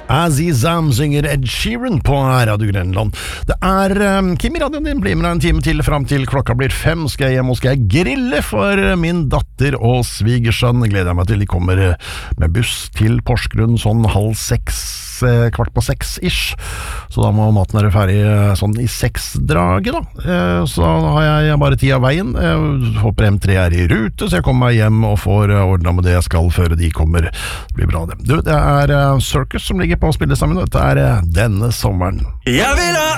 Azizam synger Ed Sheeran på Radio Grenland. Det Kim i radioen din, blir med deg en time til frem til klokka blir 5. Skal jeg hjem og skal jeg grille for min datter og svigersønn. Gleder jeg meg til de kommer med buss til Porsgrunn sånn 5:30, 5:15-ish. Så da må maten være ferdig sånn i 6-draget da. Så har jeg bare tid av veien. Jeg håper M3 i rute, så jeg kommer meg hjem og får ordnet med det jeg skal før de kommer. Det blir bra det. Du, det Circus som ligger på spillesammen. Dette denne sommeren. Jeg vil ha